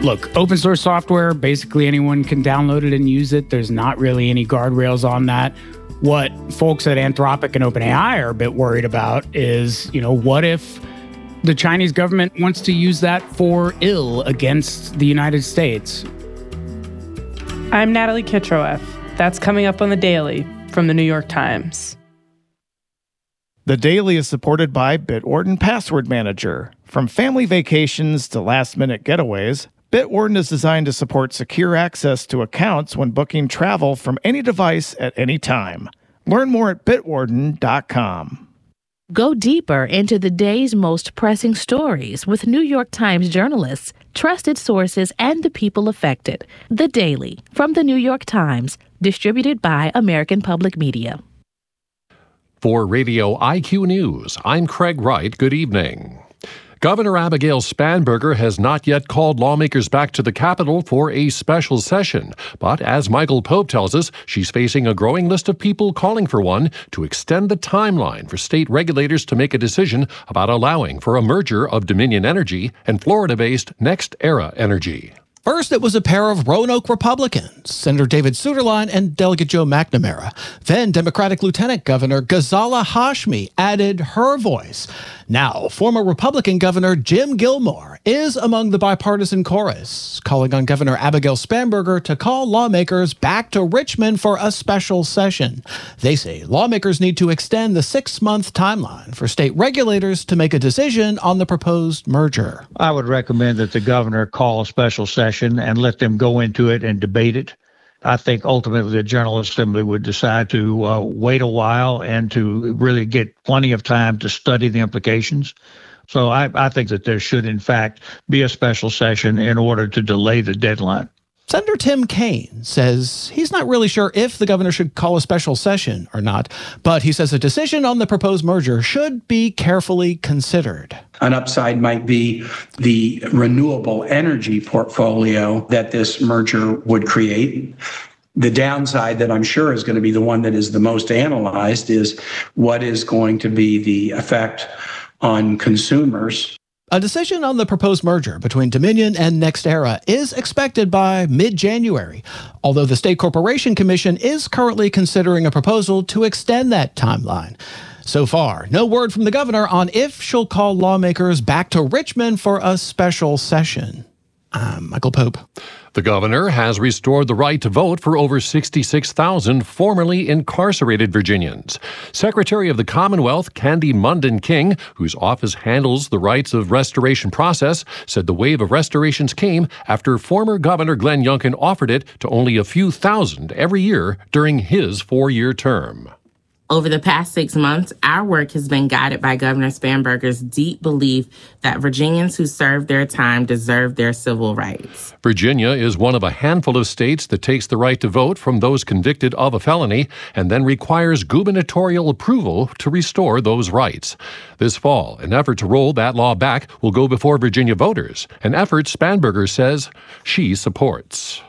Look, open source software, basically anyone can download it and use it. There's not really any guardrails on that. What folks at Anthropic and OpenAI are a bit worried about is, what if the Chinese government wants to use that for ill against the United States? I'm Natalie Kitroeff. That's coming up on The Daily from The New York Times. The Daily is supported by Bitwarden Password Manager. From family vacations to last-minute getaways, Bitwarden is designed to support secure access to accounts when booking travel from any device at any time. Learn more at bitwarden.com. Go deeper into the day's most pressing stories with New York Times journalists, trusted sources, and the people affected. The Daily from The New York Times, distributed by American Public Media. For Radio IQ News, I'm Craig Wright. Good evening. Governor Abigail Spanberger has not yet called lawmakers back to the Capitol for a special session. But as Michael Pope tells us, she's facing a growing list of people calling for one to extend the timeline for state regulators to make a decision about allowing for a merger of Dominion Energy and Florida-based NextEra Energy. First, it was a pair of Roanoke Republicans, Senator David Suetterlein and Delegate Joe McNamara. Then Democratic Lieutenant Governor Ghazala Hashmi added her voice. Now, former Republican Governor Jim Gilmore is among the bipartisan chorus, calling on Governor Abigail Spanberger to call lawmakers back to Richmond for a special session. They say lawmakers need to extend the 6-month timeline for state regulators to make a decision on the proposed merger. I would recommend that the governor call a special session and let them go into it and debate it. I think ultimately the General Assembly would decide to wait a while and to really get plenty of time to study the implications. So I think that there should, in fact, be a special session in order to delay the deadline. Senator Tim Kaine says he's not really sure if the governor should call a special session or not, but he says a decision on the proposed merger should be carefully considered. An upside might be the renewable energy portfolio that this merger would create. The downside that I'm sure is going to be the one that is the most analyzed is what is going to be the effect on consumers. A decision on the proposed merger between Dominion and NextEra is expected by mid-January, although the State Corporation Commission is currently considering a proposal to extend that timeline. So far, no word from the governor on if she'll call lawmakers back to Richmond for a special session. I'm Michael Pope. The governor has restored the right to vote for over 66,000 formerly incarcerated Virginians. Secretary of the Commonwealth, Candy Munden King, whose office handles the rights of restoration process, said the wave of restorations came after former Governor Glenn Youngkin offered it to only a few thousand every year during his 4-year term. Over the past 6 months, our work has been guided by Governor Spanberger's deep belief that Virginians who serve their time deserve their civil rights. Virginia is one of a handful of states that takes the right to vote from those convicted of a felony and then requires gubernatorial approval to restore those rights. This fall, an effort to roll that law back will go before Virginia voters, an effort Spanberger says she supports.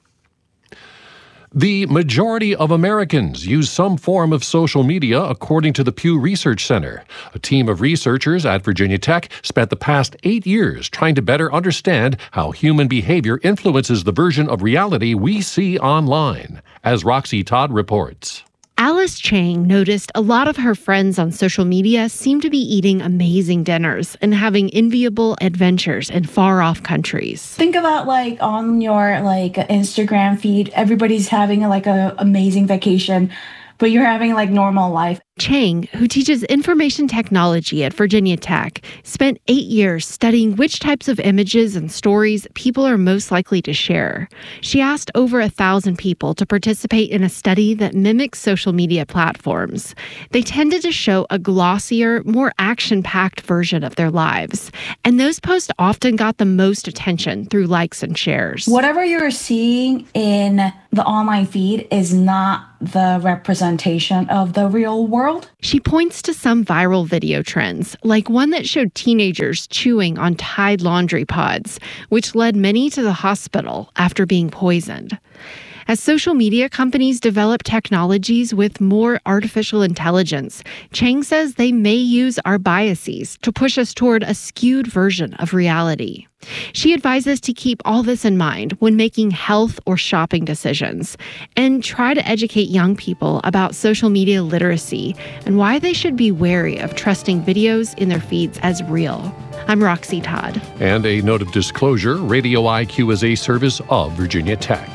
The majority of Americans use some form of social media, according to the Pew Research Center. A team of researchers at Virginia Tech spent the past 8 years trying to better understand how human behavior influences the version of reality we see online, as Roxy Todd reports. Alice Chang noticed a lot of her friends on social media seem to be eating amazing dinners and having enviable adventures in far-off countries. Think about on your Instagram feed, everybody's having a amazing vacation, but you're having normal life. Chang, who teaches information technology at Virginia Tech, spent 8 years studying which types of images and stories people are most likely to share. She asked over 1,000 people to participate in a study that mimics social media platforms. They tended to show a glossier, more action-packed version of their lives, and those posts often got the most attention through likes and shares. Whatever you're seeing in the online feed is not the representation of the real world. She points to some viral video trends, like one that showed teenagers chewing on Tide laundry pods, which led many to the hospital after being poisoned. As social media companies develop technologies with more artificial intelligence, Chang says they may use our biases to push us toward a skewed version of reality. She advises to keep all this in mind when making health or shopping decisions, and try to educate young people about social media literacy and why they should be wary of trusting videos in their feeds as real. I'm Roxy Todd. And a note of disclosure, Radio IQ is a service of Virginia Tech.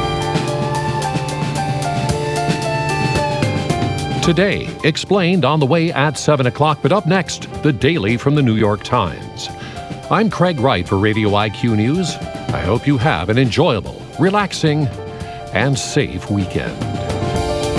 Today, explained on the way at 7 o'clock, but up next, the Daily from the New York Times. I'm Craig Wright for Radio IQ News. I hope you have an enjoyable, relaxing, and safe weekend.